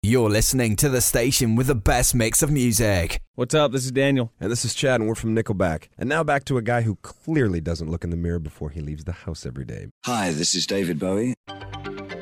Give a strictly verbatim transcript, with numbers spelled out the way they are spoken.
You're listening to the station with the best mix of music. What's up? This is Daniel. And this is Chad, and we're from Nickelback. And now back to a guy who clearly doesn't look in the mirror before he leaves the house every day. Hi, this is David Bowie.